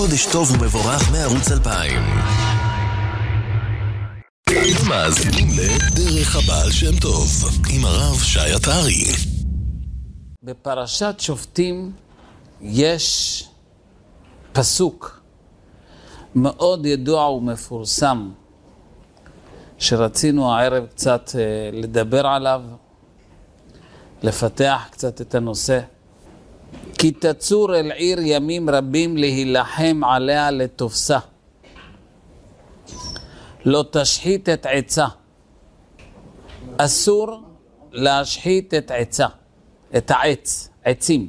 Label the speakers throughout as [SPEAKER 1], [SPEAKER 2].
[SPEAKER 1] חודש טוב ומבורך מערוץ 2000. מאזינים לדרך הבעל שם טוב עם הרב שי עטרי.
[SPEAKER 2] בפרשת שופטים יש פסוק מאוד ידוע ומפורסם שרצינו הערב קצת לדבר עליו, לפתח קצת את הנושא. כי תצור אל עיר ימים רבים להילחם עליה לתופסה, לא תשחית את עצה. אסור להשחית את עצה, את העץ, עצים.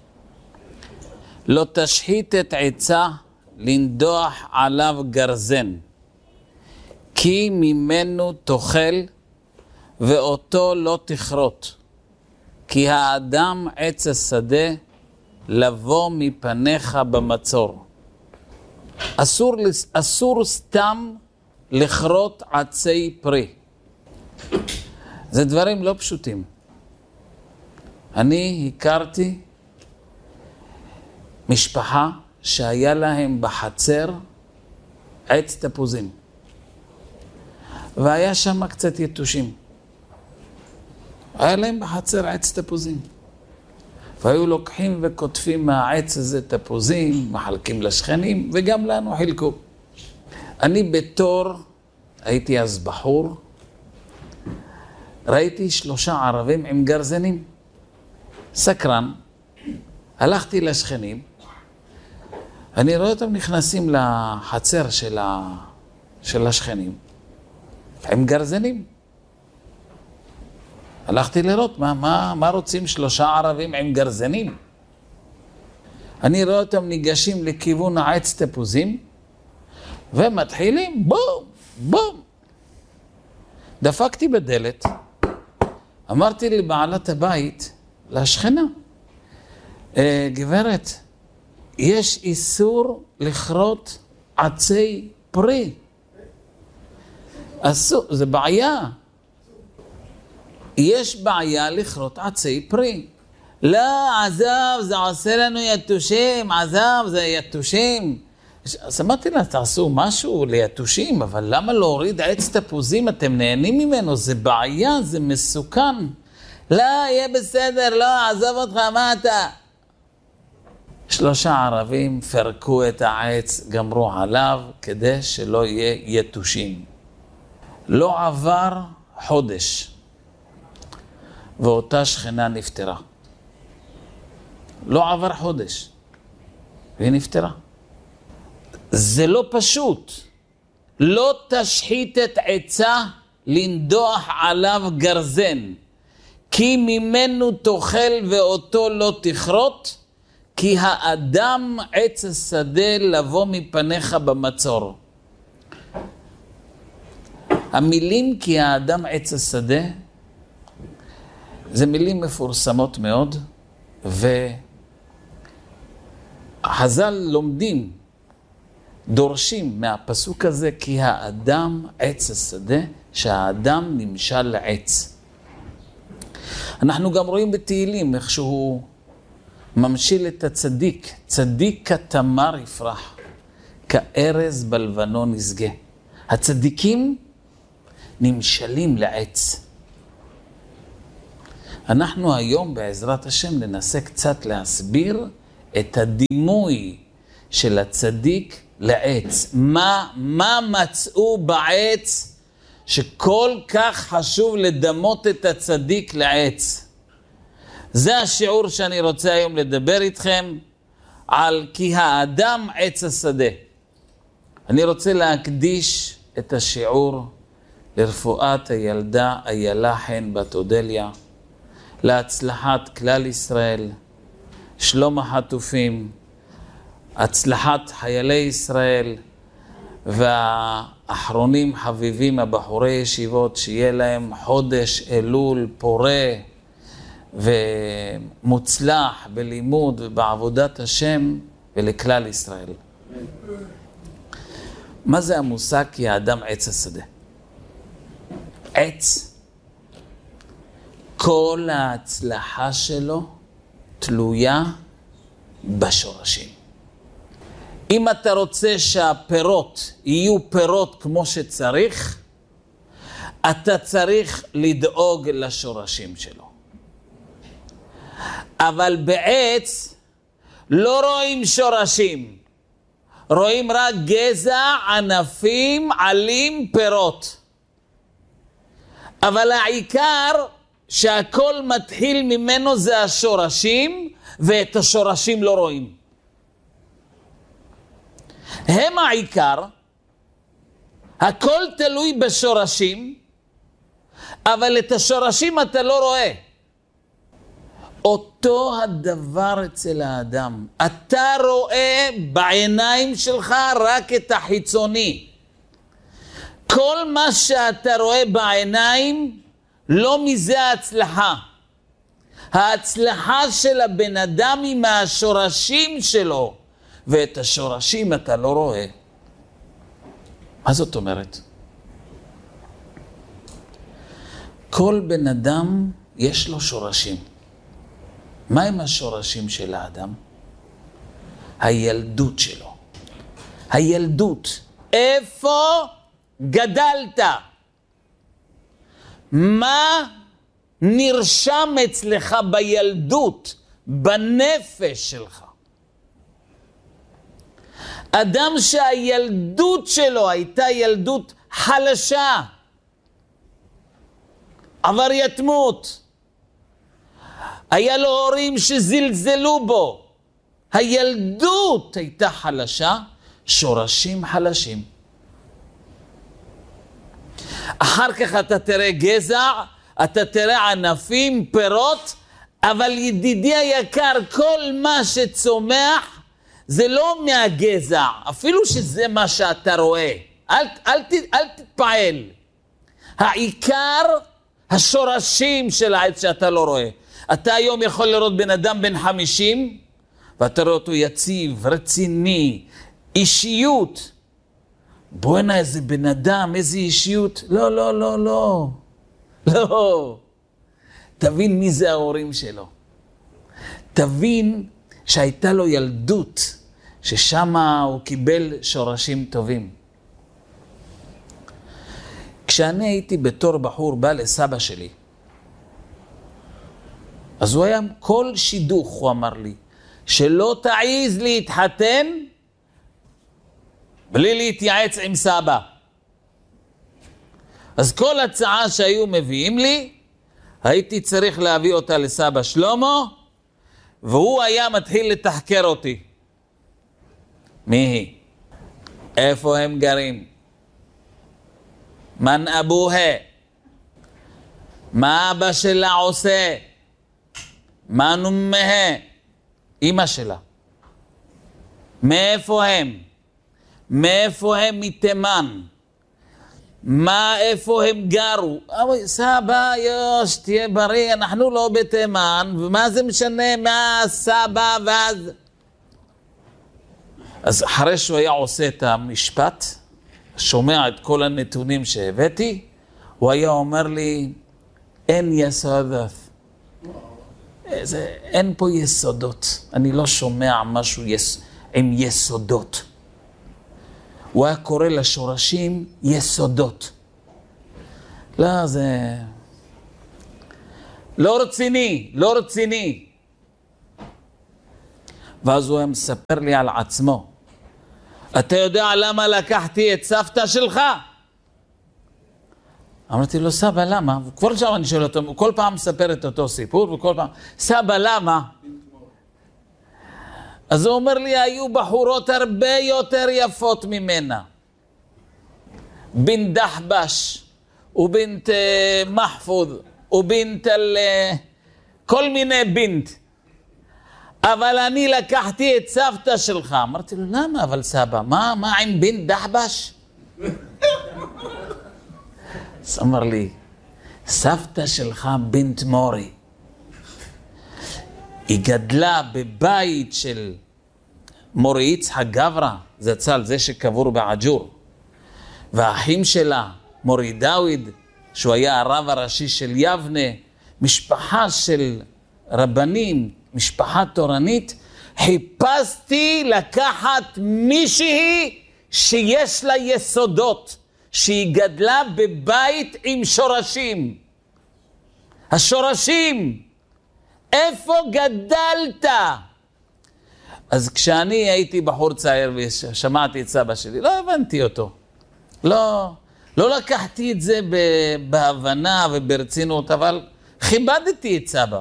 [SPEAKER 2] לא תשחית את עצה, לנדוח עליו גרזן, כי ממנו תאכל ואותו לא תכרות. כי האדם עץ השדה, לבוא מפניך במצור. אסור סתם לכרות עצי פרי. זה דברים לא פשוטים. אני הכרתי משפחה שהיה להם בחצר עץ תפוזים. והיה שם קצת יתושים. היה להם בחצר עץ תפוזים. והיו לוקחים וכותפים מהעץ הזה תפוזים, מחלקים לשכנים, וגם לנו חילקו. אני בתור, הייתי אז בחור, ראיתי 3 ערבים עם גרזנים. סקרן, הלכתי לשכנים, אני רואה אותם נכנסים לחצר של השכנים, עם גרזנים. הלכתי לראות מה רוצים 3 ערבים עם גרזנים. אני רואה אותם ניגשים לכיוון העץ תפוזים, ומתחילים בום, בום. דפקתי בדלת, אמרתי לבעלת הבית, לשכנה, גברת, יש איסור לכרות עצי פרי. אסור, זה בעיה. יש בעיה לכרות עצי פרי. לא, עזב, זה עושה לנו יתושים, עזב, זה יתושים. אז אמרתי לה, תעשו משהו ליתושים, אבל למה להוריד עץ תפוזים? אתם נהנים ממנו, זה בעיה, זה מסוכן. לא, יהיה בסדר, לא, עזב אותך, מה אתה? 3 ערבים פרקו את העץ, גמרו עליו, כדי שלא יהיה יתושים. לא עבר חודש, ואותה שכנה נפטרה. לא עבר חודש, והיא נפטרה. זה לא פשוט. לא תשחית את עצה, לנדוח עליו גרזן, כי ממנו תאכל ואותו לא תכרות, כי האדם עץ השדה, לבוא מפניך במצור. המילים כי האדם עץ השדה, זה מילים מפורסמות מאוד, וחז"ל לומדים, דורשים מהפסוק הזה, כי האדם עץ השדה, שהאדם נמשל לעץ. אנחנו גם רואים בתהילים איך שהוא ממשיל את הצדיק, צדיק כתמר יפרח, כארז בלבנון יסגה. הצדיקים נמשלים לעץ. אנחנו היום בעזרת השם ננסה קצת להסביר את הדימוי של הצדיק לעץ. מה מצאו בעץ שכל כך חשוב לדמות את הצדיק לעץ? זה השיעור שאני רוצה היום לדבר איתכם על כי האדם עץ השדה. אני רוצה להקדיש את השיעור לרפואת הילדה איילה חן בת אודליה, להצלחת כלל ישראל, שלום החטופים, הצלחת חיילי ישראל, והאחרונים חביבים הבחורי ישיבות, שיהיה להם חודש אלול פורה ומוצלח בלימוד ובעבודת השם ולכלל ישראל. מה זה המושג כי האדם עץ השדה? עץ, כל ההצלחה שלו תלויה בשורשים. אם אתה רוצה שהפירות יהיו פירות כמו שצריך, אתה צריך לדאוג לשורשים שלו. אבל בעץ לא רואים שורשים, רואים רק גזע, ענפים, עלים, פירות. אבל העיקר שהכל מתחיל ממנו זה השורשים, ואת השורשים לא רואים. הם העיקר, הכל תלוי בשורשים, אבל את השורשים אתה לא רואה. אותו הדבר אצל האדם. אתה רואה בעיניים שלך רק את החיצוני. כל מה שאתה רואה בעיניים, לא מזה ההצלחה. ההצלחה של הבן אדם היא מהשורשים שלו, ואת השורשים אתה לא רואה. מה זאת אומרת? כל בן אדם יש לו שורשים. מה הם השורשים של האדם? הילדות שלו. הילדות. איפה גדלת? מה נרשם אצלך בילדות, בנפש שלך? אדם שהילדות שלו הייתה ילדות חלשה, עבר יתמות, היה לו הורים שזלזלו בו, הילדות הייתה חלשה, שורשים חלשים. אחר כך אתה תראה גזע, אתה תראה ענפים, פירות, אבל ידידי היקר, כל מה שצומח זה לא מהגזע, אפילו שזה מה שאתה רואה. אל תתפעל. העיקר השורשים של העץ שאתה לא רואה. אתה היום יכול לראות בן אדם בן 50, ואתה רואה אותו יציב, רציני, אישיות. בוא הנה איזה בן אדם, איזה אישיות. לא, לא, לא, לא. לא. תבין מי זה ההורים שלו. תבין שהייתה לו ילדות, ששם הוא קיבל שורשים טובים. כשאני הייתי בתור בחור בא לסבא שלי, אז הוא היה כל שידוך, הוא אמר לי, שלא תעיז להתחתן בלי להתייעץ עם סבא. אז כל הצעה שהיו מביאים לי, הייתי צריך להביא אותה לסבא שלמה, והוא היה מתחיל לתחקר אותי. מי היא? איפה הם גרים? מן אבוה? מה אבא שלה עושה? מה נומה? אמא שלה. מאיפה הם? מאיפה הם? מתימן. מה, איפה הם גרו? סבא, יוש, תהיה בריא, אנחנו לא בתימן, ומה זה משנה מה סבא ואז? אז אחרי שהוא היה עושה את המשפט, שומע את כל הנתונים שהבאתי, הוא היה אומר לי, אין יסודות. אין פה יסודות. אני לא שומע משהו עם יסודות. הוא היה קורא לשורשים יסודות. לא, זה לא רציני, לא רציני. ואז הוא היה מספר לי על עצמו. אתה יודע למה לקחתי את סבתא שלך? אמרתי לו, סבא, למה? כל שם אני שואל אותו, הוא כל פעם מספר את אותו סיפור, וכל פעם, סבא, למה? אז הוא אומר לי, היו בחורות הרבה יותר יפות ממנה. בן דחבש, ובנת מחפוד, ובנת כל מיני בנת. אבל אני לקחתי את סבתא שלך. אמרתי לו, למה? אבל סבא, מה עם בן דחבש? אז אמר לי, סבתא שלך בנת מורי. היא גדלה בבית של מורי יצחק גברא, זה שקבור בעג'ור. והאחים שלה, מורי דוד, שהוא היה הרב הראשי של יבנה, משפחה של רבנים, משפחה תורנית, חיפשתי לקחת מישהי שיש לה יסודות, שהיא גדלה בבית עם שורשים. השורשים, איפה גדלת? אז כשאני הייתי בחור צעיר ושמעתי את סבא שלי, לא הבנתי אותו. לא לקחתי את זה בהבנה וברצינות, אבל כיבדתי את סבא.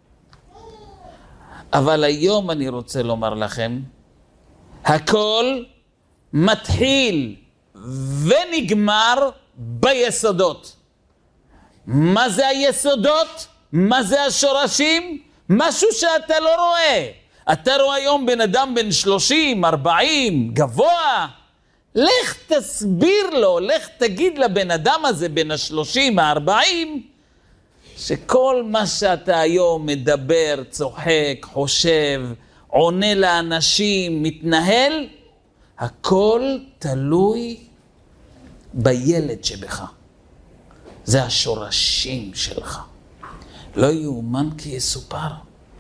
[SPEAKER 2] אבל היום אני רוצה לומר לכם, הכל מתחיל ונגמר ביסודות. מה זה היסודות? מה זה השורשים? משהו שאתה לא רואה. אתה רואה היום בן אדם בן 30, 40, גבוה. לך תסביר לו, לך תגיד לבן אדם הזה בין ה-30, ה-40, שכל מה שאתה היום מדבר, צוחק, חושב, עונה לאנשים, מתנהל, הכל תלוי בילד שבך. זה השורשים שלך. לא יאומן כי יסופר.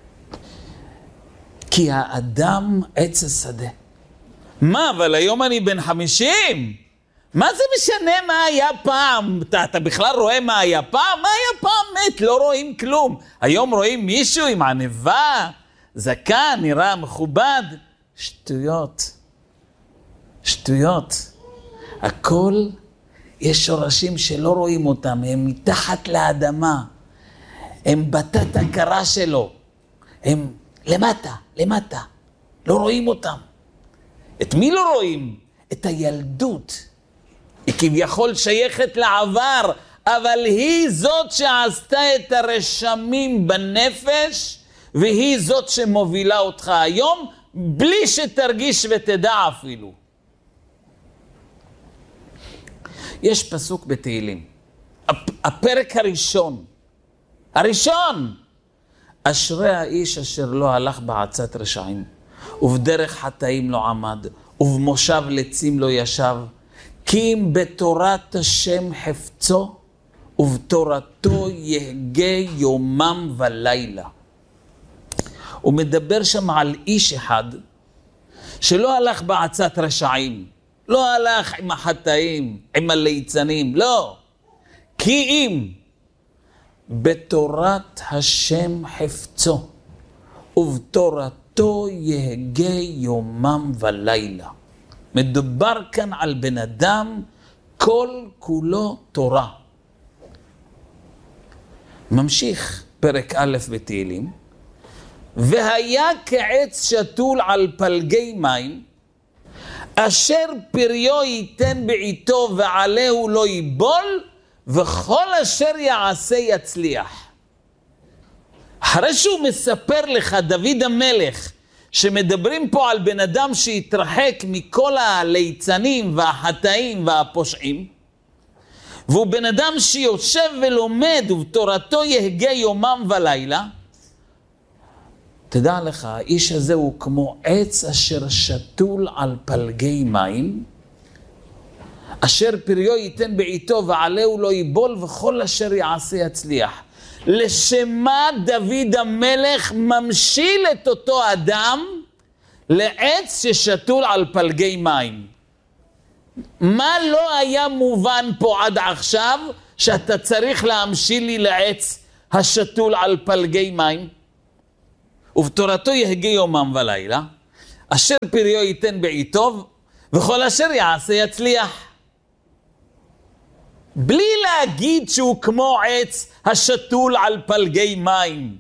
[SPEAKER 2] כי האדם עץ השדה. מה, אבל היום אני בן 50? מה זה משנה מה היה פעם? אתה בכלל רואה מה היה פעם? מה היה פעם? מת, לא רואים כלום. היום רואים מישהו עם ענבה, זקן, נראה מכובד. שטויות. שטויות. הכל, יש שורשים שלא רואים אותם, הם מתחת לאדמה. הם בתת הכרה שלו. הם למטה, למטה. לא רואים אותם. את מי לא רואים? את הילדות. היא כביכול שייכת לעבר, אבל היא זאת שעשתה את הרשמים בנפש, והיא זאת שמובילה אותך היום, בלי שתרגיש ותדע אפילו. יש פסוק בתהילים. הפרק הראשון. אשרי האיש אשר לא הלך בעצת רשעים, ובדרך חטאים לא עמד, ובמושב לצים לא ישב, כי אם בתורת השם חפצו, ובתורתו יהגה יומם ולילה. הוא מדבר שם על איש אחד, שלא הלך בעצת רשעים, לא הלך עם החטאים, עם הליצנים, לא. כי אם בתורת השם חפצו, ובתורתו יהגה יומם ולילה. מדובר כאן על בן אדם, כל כולו תורה. ממשיך פרק א' בתהילים, והיה כעץ שתול על פלגי מים, אשר פריו ייתן בעיתו ועליהו לא ייבול, וכל אשר יעשה יצליח. אחרי שהוא מספר לך, דוד המלך, שמדברים פה על בן אדם שהתרחק מכל הליצנים והחטאים והפושעים, והוא בן אדם שיושב ולומד ובתורתו יהגה יומם ולילה, תדע לך, האיש הזה הוא כמו עץ אשר שתול על פלגי מים, אשר פריו ייתן בעיתו ועליהו לא ייבול, וכל אשר יעשה יצליח. לשמה דוד המלך ממשיל את אותו אדם לעץ ששתול על פלגי מים. מה לא היה מובן פה עד עכשיו שאתה צריך להמשיל לי לעץ השתול על פלגי מים? ובתורתו יהגה יומם ולילה, אשר פריו ייתן בעיתו, וכל אשר יעשה יצליח. בלי להגיד שהוא כמו עץ השתול על פלגי מים.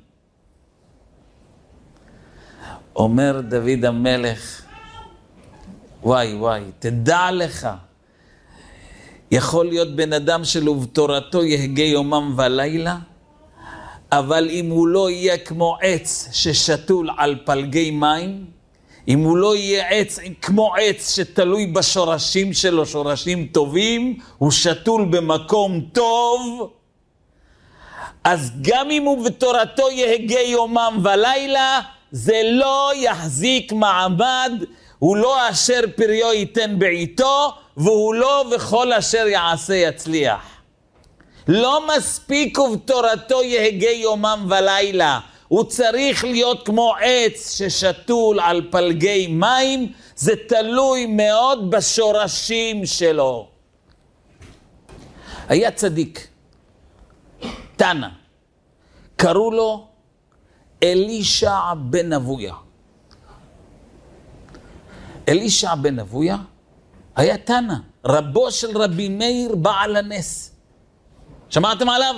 [SPEAKER 2] אומר דוד המלך, וואי, תדע לך, יכול להיות בן אדם שלו בתורתו יהגה יומם ולילה, אבל אם הוא לא יהיה כמו עץ ששתול על פלגי מים, אם הוא לא יהיה כמו עץ שתלוי בשורשים שלו, שורשים טובים, הוא שתול במקום טוב, אז גם אם הוא בתורתו יהגה יומם ולילה, זה לא יחזיק מעמד, הוא לא אשר פריו ייתן בעיתו, והוא לא וכל אשר יעשה יצליח. לא מספיק ובתורתו יהגה יומם ולילה, הוא צריך להיות כמו עץ ששתול על פלגי מים, זה תלוי מאוד בשורשים שלו. היה צדיק, תנא, קראו לו אלישע בן אבויה. אלישע בן אבויה היה תנא, רבו של רבי מאיר בעל הנס. שמעתם עליו?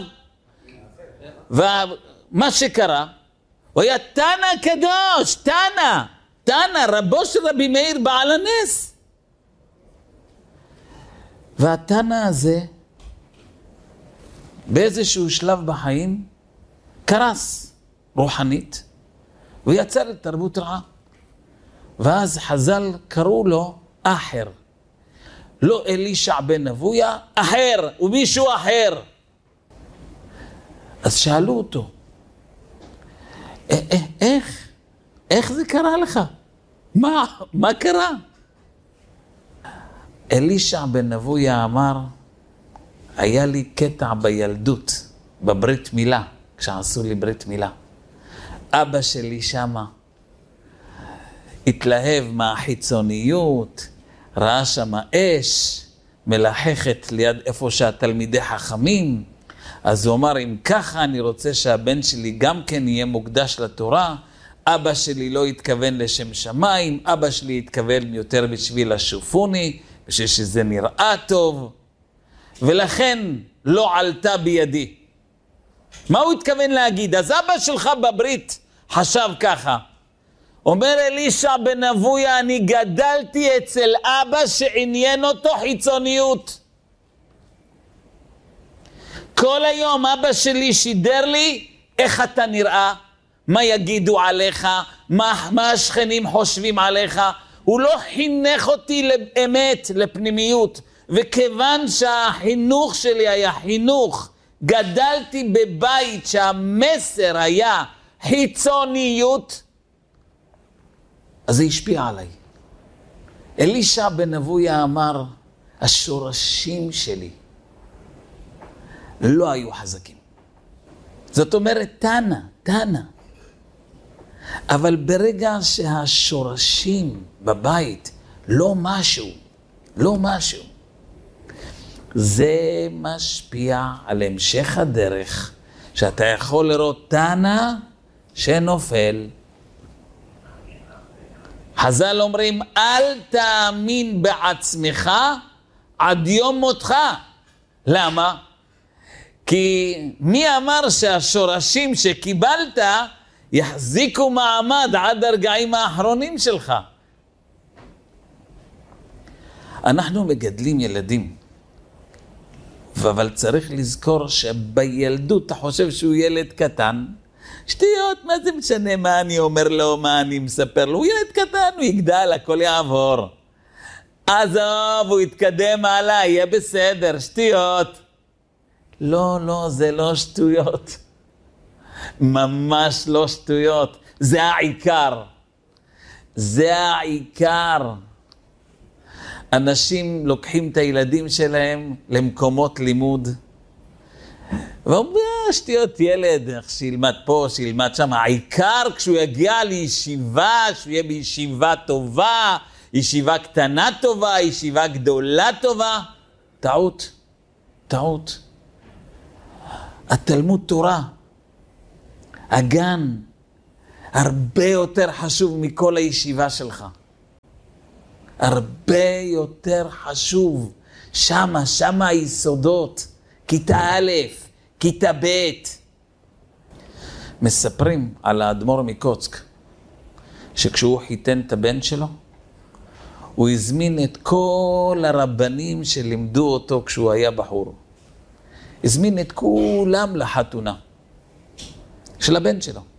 [SPEAKER 2] ומה שקרה, הוא היה תנא קדוש, תנא, רבו של רבי מאיר בעל הנס. והתנא הזה, באיזשהו שלב בחיים, קרס רוחנית, ויצא לתרבות רעה. ואז חז"ל קראו לו אחר. לא אלישע בן אבויה, אחר, ומישהו אחר. אז שאלו אותו, איך זה קרה לך? מה קרה? אלישע בן אבויה אמר, היה לי קטע בילדות, בברית מילה, כשעשו לי ברית מילה. אבא שלי שמה התלהב מהחיצוניות, ראה שמה אש, מלחכת ליד איפה שהתלמידי חכמים, אז הוא אמר, אם ככה אני רוצה שהבן שלי גם כן יהיה מוקדש לתורה, אבא שלי לא התכוון לשם שמיים, אבא שלי התכוון יותר בשביל השופוני, בשביל שזה נראה טוב, ולכן לא עלתה בידי. מה הוא התכוון להגיד? אז אבא שלך בברית חשב ככה. אומר אלישע בן אבויה, אני גדלתי אצל אבא שעניין אותו חיצוניות. כל היום אבא שלי שידר לי איך אתה נראה, מה יגידו עליך, מה השכנים חושבים עליך. הוא לא חינך אותי לאמת, לפנימיות. וכיוון שהחינוך שלי היה חינוך, גדלתי בבית שהמסר היה חיצוניות, אז זה השפיע עליי. אלישע בן אבויה אמר, השורשים שלי לא היו חזקים. זאת אומרת, תנא. אבל ברגע שהשורשים בבית לא משהו, זה משפיע על המשך הדרך, שאתה יכול לראות תנא שנופל. חז"ל אומרים, אל תאמין בעצמך עד יום מותך. למה? כי מי אמר שהשורשים שקיבלת יחזיקו מעמד עד הרגעים האחרונים שלך? אנחנו מגדלים ילדים, אבל צריך לזכור שבילדות אתה חושב שהוא ילד קטן, שטויות, מה זה משנה מה אני אומר לו, מה אני מספר לו, הוא ילד קטן, הוא יגדל, הכל יעבור. עזוב, הוא יתקדם הלאה, יהיה בסדר, שטויות. לא, זה לא שטויות. ממש לא שטויות. זה העיקר. אנשים לוקחים את הילדים שלהם למקומות לימוד, ואומרים, שטויות ילד, איך שילמד פה, שילמד שם. העיקר כשהוא יגיע לישיבה, שהוא יהיה בישיבה טובה, ישיבה קטנה טובה, ישיבה גדולה טובה. טעות. התלמוד תורה, הגן, הרבה יותר חשוב מכל הישיבה שלך. הרבה יותר חשוב. שמה היסודות. כיתה א', כיתה ב'. מספרים על האדמו"ר מקוצק, שכשהוא חיתן את הבן שלו, הוא הזמין את כל הרבנים שלימדו אותו כשהוא היה בחור. הזמין את כולם לחתונה של הבן שלו.